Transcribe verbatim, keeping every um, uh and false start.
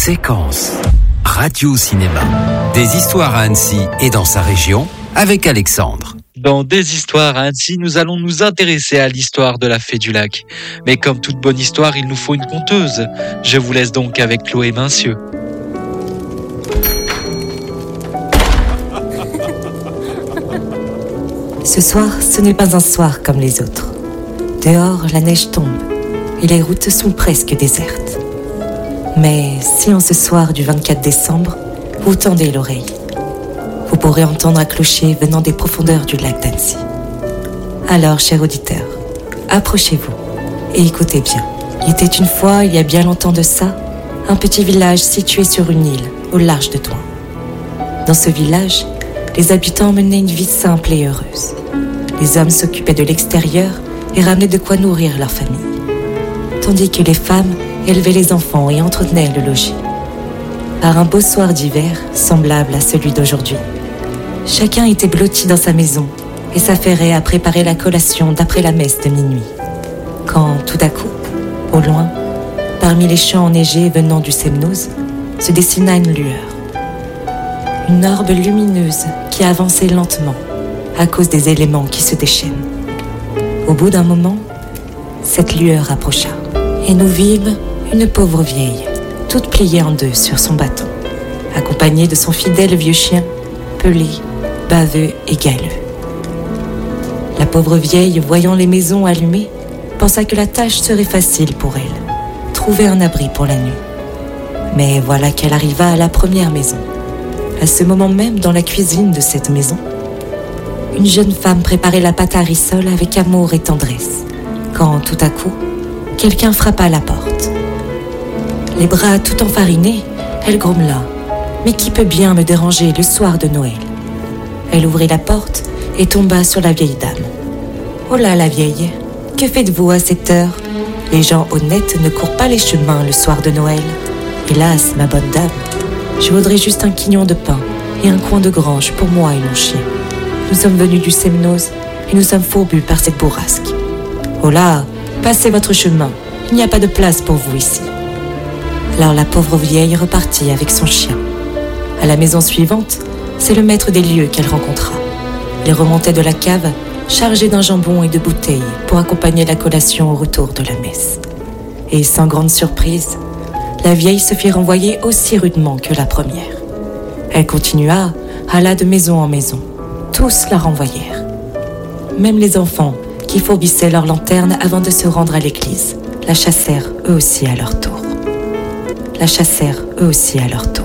Séquence Radio-Cinéma. Des histoires à Annecy et dans sa région avec Alexandre. Dans Des histoires à Annecy, nous allons nous intéresser à l'histoire de la Fée du Lac. Mais comme toute bonne histoire, il nous faut une conteuse. Je vous laisse donc avec Chloé Mincieux. Ce soir, ce n'est pas un soir comme les autres. Dehors, la neige tombe et les routes sont presque désertes. Mais si en ce soir du vingt-quatre décembre, vous tendez l'oreille, vous pourrez entendre un clocher venant des profondeurs du lac d'Annecy. Alors, chers auditeurs, approchez-vous et écoutez bien. Il était une fois, il y a bien longtemps de ça, un petit village situé sur une île au large de Thouin. Dans ce village, les habitants menaient une vie simple et heureuse. Les hommes s'occupaient de l'extérieur et ramenaient de quoi nourrir leur famille, tandis que les femmes élevaient les enfants et entretenaient le logis. Par un beau soir d'hiver, semblable à celui d'aujourd'hui, chacun était blotti dans sa maison et s'affairait à préparer la collation d'après la messe de minuit. Quand, tout à coup, au loin, parmi les champs enneigés venant du Semnoz, se dessina une lueur. Une orbe lumineuse qui avançait lentement à cause des éléments qui se déchaînent. Au bout d'un moment, cette lueur approcha et nous vîmes une pauvre vieille, toute pliée en deux sur son bâton, accompagnée de son fidèle vieux chien, pelé, baveux et galeux. La pauvre vieille, voyant les maisons allumées, pensa que la tâche serait facile pour elle, trouver un abri pour la nuit. Mais voilà qu'elle arriva à la première maison. À ce moment même, dans la cuisine de cette maison, une jeune femme préparait la pâte à rissole avec amour et tendresse, quand tout à coup, quelqu'un frappa à la porte. Les bras tout enfarinés, elle grommela « Mais qui peut bien me déranger le soir de Noël ?» Elle ouvrit la porte et tomba sur la vieille dame. « Oh là, la vieille, que faites-vous à cette heure ? Les gens honnêtes ne courent pas les chemins le soir de Noël. Hélas, ma bonne dame, je voudrais juste un quignon de pain et un coin de grange pour moi et mon chien. Nous sommes venus du Semnoz et nous sommes fourbus par cette bourrasque. Oh là, passez votre chemin, il n'y a pas de place pour vous ici. » Alors la pauvre vieille repartit avec son chien. À la maison suivante, c'est le maître des lieux qu'elle rencontra. Il remontait de la cave, chargé d'un jambon et de bouteilles pour accompagner la collation au retour de la messe. Et sans grande surprise, la vieille se fit renvoyer aussi rudement que la première. Elle continua, alla de maison en maison. Tous la renvoyèrent. Même les enfants, qui fourbissaient leur lanterne avant de se rendre à l'église, la chassèrent eux aussi à leur tour. La chassèrent eux aussi à leur tour.